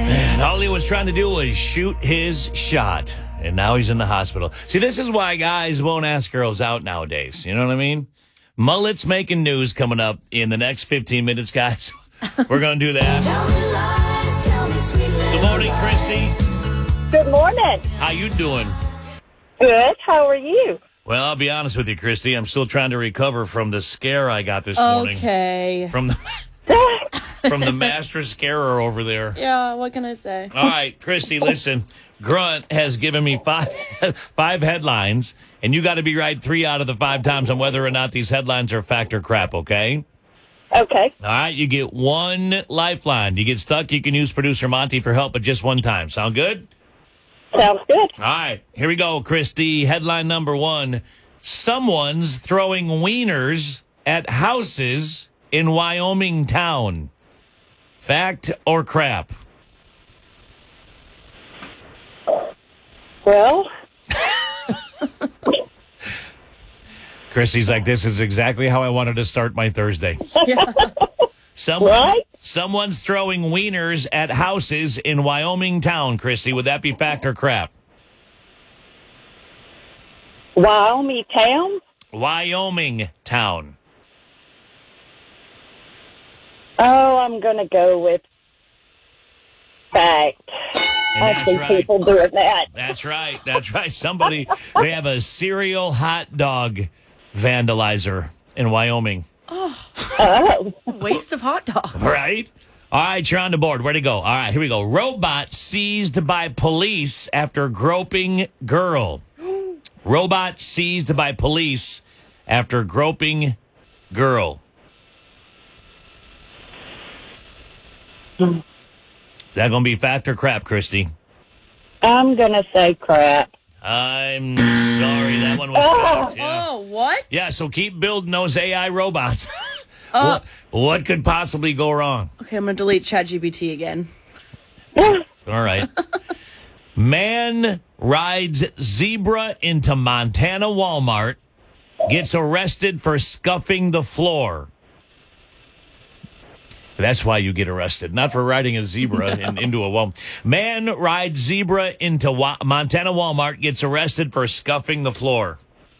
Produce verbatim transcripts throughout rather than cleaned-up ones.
And all he was trying to do was shoot his shot. And now he's in the hospital. See, this is why guys won't ask girls out nowadays. You know what I mean? Mullet's making news coming up in the next fifteen minutes, guys. We're going to do that. Tell me lies, tell me sweet Good morning, Christy. Good morning. How you doing? Good. How are you? Well, I'll be honest with you, Christy. I'm still trying to recover from the scare I got this morning. Okay. From the from the master scarer over there. Yeah, what can I say? All right, Christy, listen. Grunt has given me five five headlines, and you got to be right three out of the five times on whether or not these headlines are fact or crap, okay? Okay. All right, you get one lifeline. You get stuck, you can use producer Monty for help, but just one time. Sound good? Sounds good. All right, here we go, Christy. Headline number one. Someone's throwing wieners at houses in Wyoming town. Fact or crap? Well, Christy's like, this is exactly how I wanted to start my Thursday. Yeah. Someone, Right? Someone's throwing wieners at houses in Wyoming town, Christy. Would that be fact or crap? Wyoming town? Wyoming town. Oh, I'm going to go with fact. And I that's see right. people doing that. That's right. That's right. Somebody, they have a cereal hot dog vandalizer in Wyoming. Oh. Waste of hot dogs. Right? All right, you're on the board. Where'd it go? All right, here we go. Robot seized by police after groping girl. Robot seized by police after groping girl. Is that going to be fact or crap, Christy? I'm going to say crap. I'm sorry. That one was fact. Yeah. Oh, what? Yeah, so keep building those A I robots. Uh, what, what could possibly go wrong? Okay, I'm going to delete ChatGPT again. All right. Man rides zebra into Montana Walmart, gets arrested for scuffing the floor. That's why you get arrested, not for riding a zebra in, into a wall. Man rides zebra into Wa- Montana Walmart, gets arrested for scuffing the floor.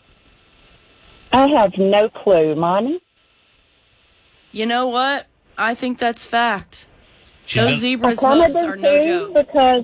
I have no clue, Monty. You know what? I think that's fact. She's Those gonna- zebras' I hooves kinda are no do joke. Because,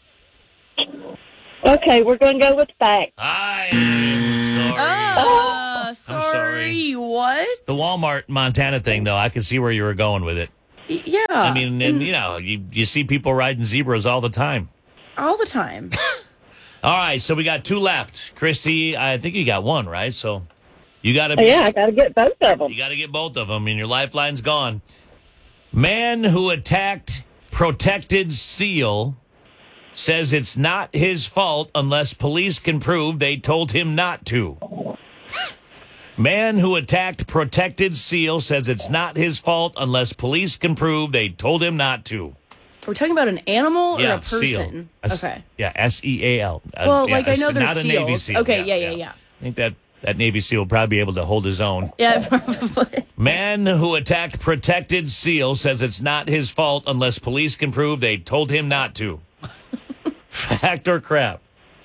okay, we're going to go with fact. I am sorry. Oh, sorry. sorry. What? The Walmart Montana thing, though, I could see where you were going with it. Y- Yeah. I mean, and you know, you, you see people riding zebras all the time. all the time. All right, so we got two left. Christy, I think you got one, right? So you got to be. Yeah, I got to get both of them. You got to get both of them, and your lifeline's gone. Man who attacked protected seal says it's not his fault unless police can prove they told him not to. Man who attacked protected seal says it's not his fault unless police can prove they told him not to. Are we talking about an animal or Yeah, a person? seal. S- Okay. Yeah, S E A L. Uh, Well, yeah, like I know s- there's not a seals. Navy SEAL. Okay, yeah, yeah, yeah. I think that, that Navy SEAL will probably be able to hold his own. Yeah, probably. Man who attacked protected seal says it's not his fault unless police can prove they told him not to. Fact or crap?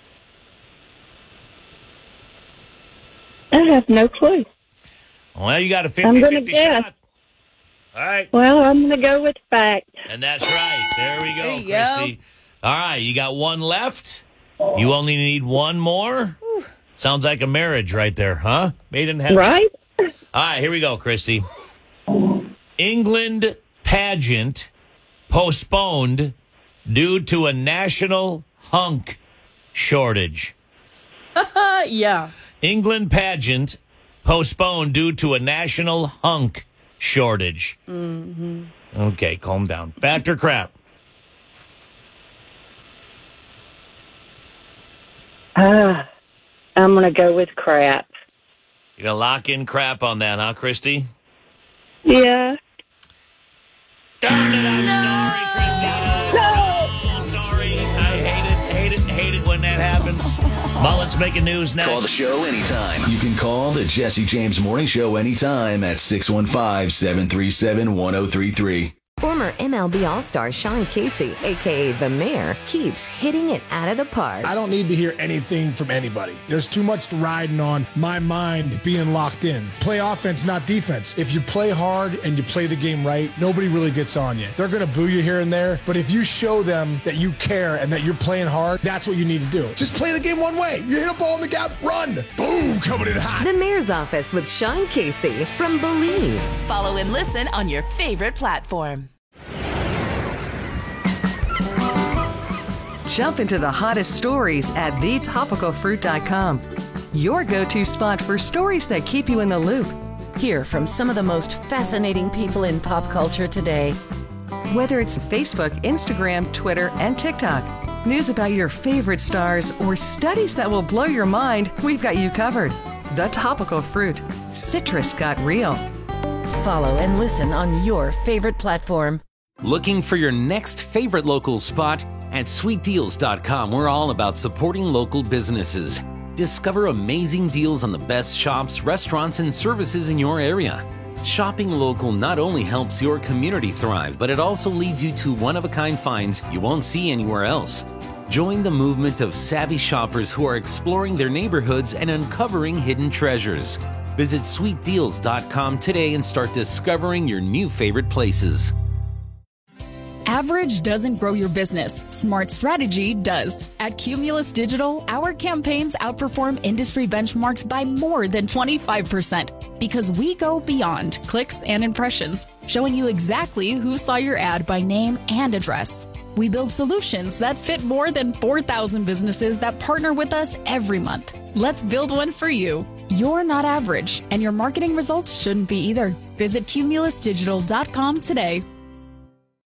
I have no clue. Well, you got a I'm gonna fifty-fifty guess. shot. All right. Well, I'm going to go with fact. And that's right. There we go, There you Christy. All right, you got one left. You only need one more. Sounds like a marriage right there, huh? Made in heaven. Right? All right, here we go, Christy. England pageant postponed due to a national hunk shortage. Uh, yeah. England pageant postponed due to a national hunk shortage. Mm-hmm. Okay, calm down. Fact or crap? Ah, I'm going to go with crap. You gonna lock in crap on that, huh, Christy? Yeah. Darn it, I'm sorry, Christy. I'm so, so sorry. I hate it, hate it, hate it when that happens. Mullet's making news next. Call the show anytime. You can call the Jesse James Morning Show anytime at six one five, seven three seven, one oh three three. Former M L B All-Star Sean Casey, a k a. The Mayor, keeps hitting it out of the park. I don't need to hear anything from anybody. There's too much riding on my mind being locked in. Play offense, not defense. If you play hard and you play the game right, nobody really gets on you. They're going to boo you here and there, but if you show them that you care and that you're playing hard, that's what you need to do. Just play the game one way. You hit a ball in the gap, run. Boom, coming in hot. The Mayor's Office with Sean Casey from Believe. Follow and listen on your favorite platform. Jump into the hottest stories at the topical fruit dot com. Your go-to spot for stories that keep you in the loop. Hear from some of the most fascinating people in pop culture today. Whether it's Facebook, Instagram, Twitter, and TikTok, news about your favorite stars, or studies that will blow your mind, we've got you covered. The Topical Fruit. Citrus got real. Follow and listen on your favorite platform. Looking for your next favorite local spot? At sweet deals dot com, we're all about supporting local businesses. Discover amazing deals on the best shops, restaurants, and services in your area. Shopping local not only helps your community thrive, but it also leads you to one-of-a-kind finds you won't see anywhere else. Join the movement of savvy shoppers who are exploring their neighborhoods and uncovering hidden treasures. Visit sweet deals dot com today and start discovering your new favorite places. Average doesn't grow your business. Smart strategy does. At Cumulus Digital, our campaigns outperform industry benchmarks by more than twenty-five percent because we go beyond clicks and impressions, showing you exactly who saw your ad by name and address. We build solutions that fit more than four thousand businesses that partner with us every month. Let's build one for you. You're not average, and your marketing results shouldn't be either. Visit Cumulus Digital dot com today.